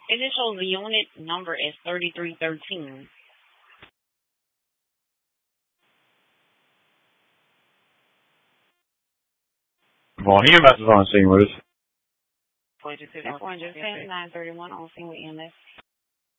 It just shows the unit number is 3313. Bom, EMS is on scene with us. 410 931 on scene with EMS.